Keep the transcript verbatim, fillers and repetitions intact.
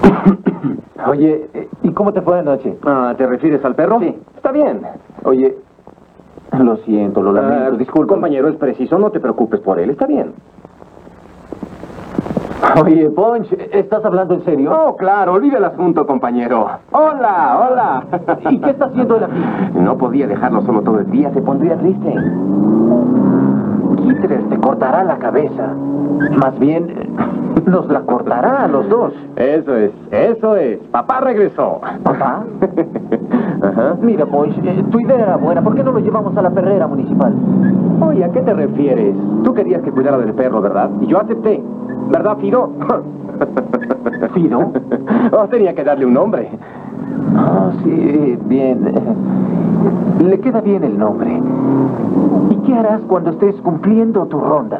Oye, ¿y cómo te fue anoche? Ah, ¿te refieres al perro? Sí. Está bien. Oye, lo siento, lo lamento, Ah, disculpa. Compañero, es preciso, no te preocupes por él, está bien. Oye, Punch, ¿estás hablando en serio? Oh, claro, olvida el asunto, compañero. Hola, hola. ¿Y qué está haciendo él aquí? No podía dejarlo solo todo el día, se pondría triste. Hitler te cortará la cabeza. Más bien, nos la cortará a los dos. Eso es, eso es. Papá regresó. ¿Papá? Ajá. Mira, Punch, eh, tu idea era buena. ¿Por qué no lo llevamos a la perrera municipal? Oye, ¿a qué te refieres? Tú querías que cuidara del perro, ¿verdad? Y yo acepté. ¿Verdad, Fido? ¿Fido? Oh, tenía que darle un nombre. Ah, sí, bien. Le queda bien el nombre. ¿Y qué harás cuando estés cumpliendo tu ronda?